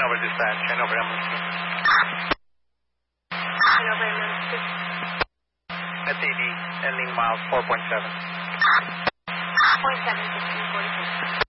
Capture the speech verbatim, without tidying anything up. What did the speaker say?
Hanover dispatch, Hanover ambulance team. Hanover ambulance team. S A D, ending miles four point seven. Point seven, fifteen forty-six.